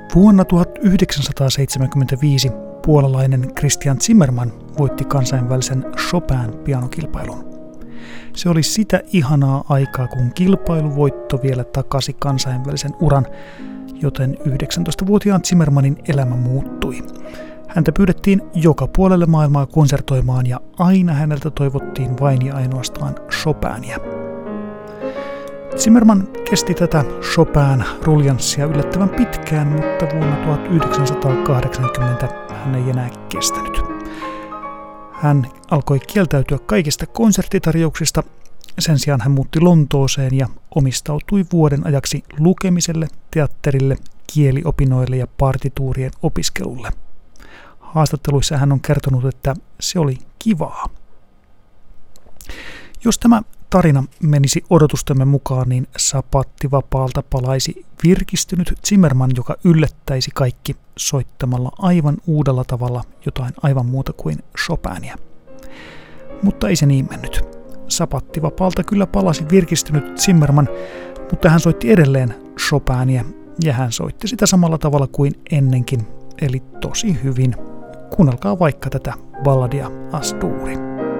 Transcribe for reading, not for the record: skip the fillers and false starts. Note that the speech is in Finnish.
Vuonna 1975 puolalainen Christian Zimmermann voitti kansainvälisen Chopin-pianokilpailun. Se oli sitä ihanaa aikaa, kun kilpailuvoitto vielä takasi kansainvälisen uran, joten 19-vuotiaan Zimmermannin elämä muuttui. Häntä pyydettiin joka puolelle maailmaa konsertoimaan ja aina häneltä toivottiin vain ja ainoastaan Chopinia. Zimmermann kesti tätä Chopin-ruljanssia yllättävän pitkään, mutta vuonna 1980 hän ei enää kestänyt. Hän alkoi kieltäytyä kaikista konserttitarjouksista, sen sijaan hän muutti Lontooseen ja omistautui vuoden ajaksi lukemiselle, teatterille, kieliopinnoille ja partituurien opiskelulle. Haastatteluissa hän on kertonut, että se oli kivaa. Jos tämä tarina menisi odotustemme mukaan, niin sapattivapaalta palaisi virkistynyt Zimmermann, joka yllättäisi kaikki soittamalla aivan uudella tavalla jotain aivan muuta kuin Chopinia. Mutta ei se niin mennyt. Sapattivapaalta kyllä palasi virkistynyt Zimmermann, mutta hän soitti edelleen Chopinia ja hän soitti sitä samalla tavalla kuin ennenkin, eli tosi hyvin. Kuunnelkaa vaikka tätä balladia Astori.